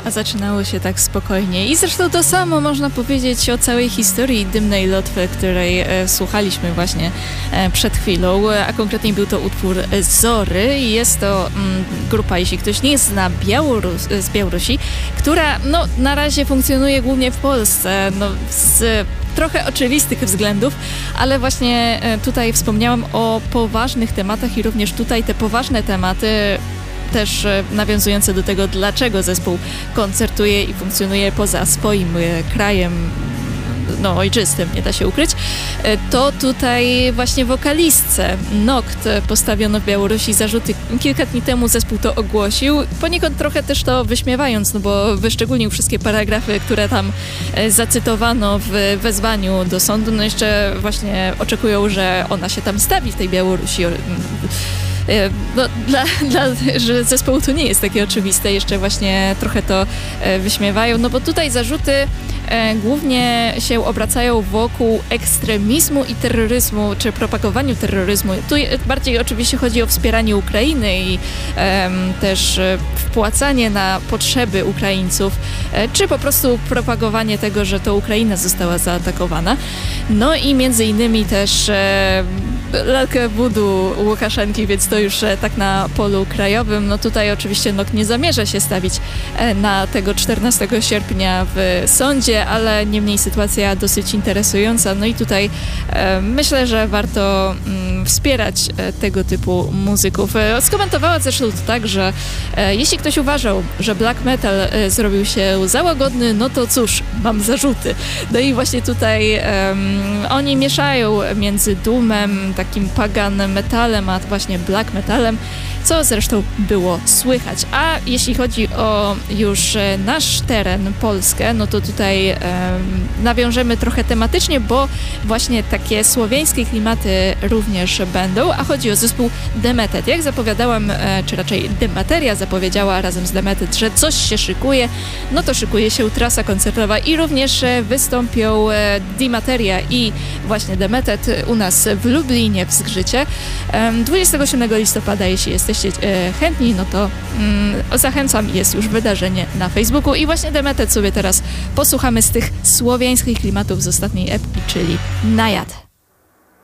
A zaczynało się tak spokojnie. I zresztą to samo można powiedzieć o całej historii Dymnej Lotwy, której słuchaliśmy właśnie przed chwilą, a konkretnie był to utwór Zory. Jest to grupa, jeśli ktoś nie zna, z Białorusi, która na razie funkcjonuje głównie w Polsce, z trochę oczywistych względów, ale właśnie tutaj wspomniałam o poważnych tematach i również tutaj te poważne tematy też nawiązujące do tego, dlaczego zespół koncertuje i funkcjonuje poza swoim krajem ojczystym, nie da się ukryć, to tutaj właśnie wokalistce Noct postawiono w Białorusi zarzuty. Kilka dni temu zespół to ogłosił, poniekąd trochę też to wyśmiewając, bo wyszczególnił wszystkie paragrafy, które tam zacytowano w wezwaniu do sądu. Jeszcze właśnie oczekują, że ona się tam stawi w tej Białorusi. Że zespołu to nie jest takie oczywiste, jeszcze właśnie trochę to wyśmiewają, bo tutaj zarzuty głównie się obracają wokół ekstremizmu i terroryzmu, czy propagowaniu terroryzmu. Tu bardziej oczywiście chodzi o wspieranie Ukrainy i też wpłacanie na potrzeby Ukraińców, czy po prostu propagowanie tego, że to Ukraina została zaatakowana. I między innymi też lalkę voodoo Łukaszenki, więc to już tak na polu krajowym. Tutaj oczywiście Noct nie zamierza się stawić na tego 14 sierpnia w sądzie, ale niemniej sytuacja dosyć interesująca. I tutaj myślę, że warto wspierać tego typu muzyków. Skomentowała zresztą to tak, że jeśli ktoś uważał, że black metal zrobił się za łagodny, to cóż, mam zarzuty. I właśnie tutaj oni mieszają między doomem, takim pagan metalem, a właśnie black metalem, co zresztą było słychać. A jeśli chodzi o już nasz teren, Polskę, to tutaj nawiążemy trochę tematycznie, bo właśnie takie słowiańskie klimaty również będą, a chodzi o zespół Demetet. Jak zapowiadałam, czy raczej Demateria zapowiedziała razem z Demetet, że coś się szykuje, to szykuje się trasa koncertowa i również wystąpią Demateria i właśnie Demetet u nas w Lublinie w Zgrzycie. 27 listopada, jeśli jesteście chętni, to zachęcam, jest już wydarzenie na Facebooku i właśnie Demetet sobie teraz posłuchamy z tych słowiańskich klimatów z ostatniej epki, czyli Najad.